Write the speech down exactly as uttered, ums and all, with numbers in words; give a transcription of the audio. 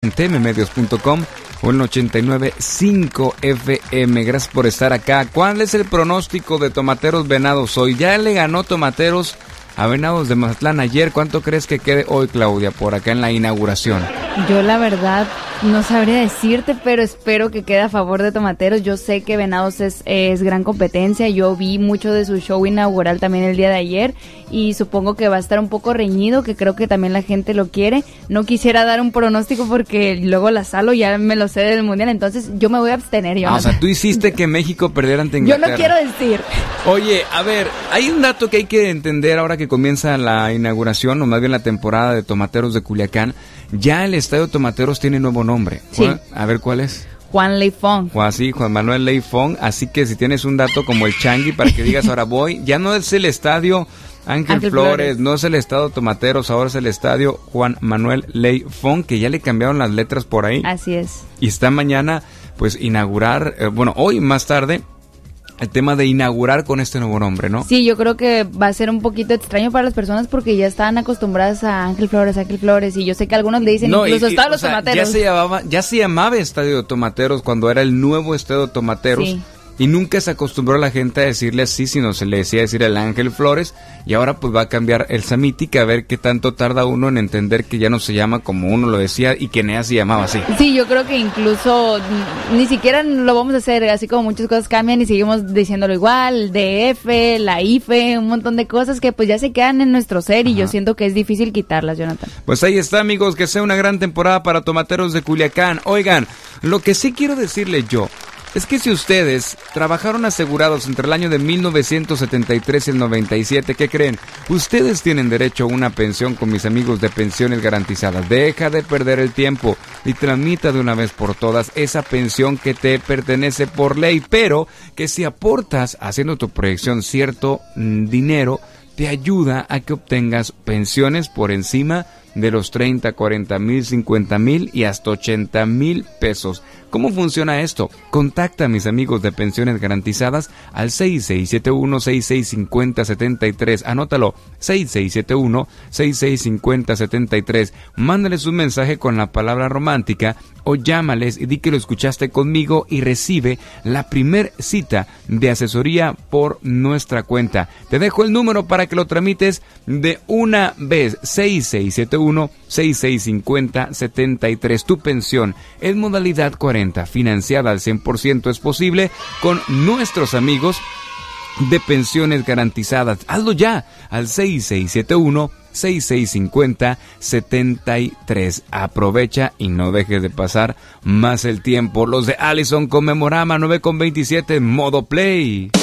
en t m medios punto com o en ochenta y nueve punto cinco F M. Gracias por estar acá. ¿Cuál es el pronóstico de Tomateros Venados hoy? Ya le ganó Tomateros a Venados de Mazatlán ayer. ¿Cuánto crees que quede hoy, Claudia, por acá en la inauguración? Yo la verdad no sabría decirte, pero espero que quede a favor de Tomateros. Yo sé que Venados es, es gran competencia. Yo vi mucho de su show inaugural también el día de ayer y supongo que va a estar un poco reñido, que creo que también la gente lo quiere. No quisiera dar un pronóstico porque luego la salo, ya me lo sé del mundial, entonces yo me voy a abstener. Yo ah, o sea, tú hiciste que México perdiera ante Yo Inglaterra. no quiero decir. Oye, a ver, hay un dato que hay que entender ahora que comienza la inauguración, o más bien la temporada de Tomateros de Culiacán. Ya el Estadio Tomateros tiene nuevo nombre. Sí. A ver, ¿cuál es? Juan Leifong. Juan, sí, Juan Manuel Leifong. Así que si tienes un dato como el Changi para que digas ahora voy, ya no es el Estadio Ángel, Ángel Flores, Flores, no es el Estadio Tomateros, ahora es el Estadio Juan Manuel Leifong, que ya le cambiaron las letras por ahí. Así es. Y está mañana, pues, inaugurar, eh, bueno, hoy más tarde, el tema de inaugurar con este nuevo nombre, ¿no? Sí, yo creo que va a ser un poquito extraño para las personas porque ya están acostumbradas a Ángel Flores, Ángel Flores, y yo sé que algunos le dicen no, incluso Estadio Los sea, Tomateros. Ya se llamaba, ya se llamaba Estadio Tomateros cuando era el nuevo Estadio Tomateros. Sí. Y nunca se acostumbró la gente a decirle así, sino se le decía decir el Ángel Flores, y ahora pues va a cambiar el Samiti, a ver qué tanto tarda uno en entender que ya no se llama como uno lo decía y que ya se llamaba así. Sí, yo creo que incluso ni siquiera lo vamos a hacer, así como muchas cosas cambian y seguimos diciéndolo igual, D F, la I F E, un montón de cosas que pues ya se quedan en nuestro ser. Ajá. Y yo siento que es difícil quitarlas, Jonathan. Pues ahí está, amigos, que sea una gran temporada para Tomateros de Culiacán. Oigan, lo que sí quiero decirle yo es que si ustedes trabajaron asegurados entre el año de mil novecientos setenta y tres y el noventa y siete, ¿qué creen? Ustedes tienen derecho a una pensión con mis amigos de Pensiones Garantizadas. Deja de perder el tiempo y tramita de una vez por todas esa pensión que te pertenece por ley, pero que si aportas haciendo tu proyección cierto mmm, dinero, te ayuda a que obtengas pensiones por encima de los treinta, cuarenta mil, cincuenta mil y hasta ochenta mil pesos. ¿Cómo funciona esto? Contacta a mis amigos de Pensiones Garantizadas al seis seis siete uno, seis seis cinco cero, siete tres. Anótalo, seis seis siete uno, seis seis cinco cero, siete tres. Mándales un mensaje con la palabra romántica o llámales y di que lo escuchaste conmigo y recibe la primer cita de asesoría por nuestra cuenta. Te dejo el número para que lo tramites de una vez, seis seis siete uno, seis seis cinco cero, siete tres. Tu pensión en modalidad cuarenta, financiada al cien por ciento, es posible con nuestros amigos de Pensiones Garantizadas. Hazlo ya al seis seis siete uno, seis seis cinco cero, siete tres. Aprovecha y no dejes de pasar más el tiempo. Los de Allison con Memorama nueve con veintisiete, modo play.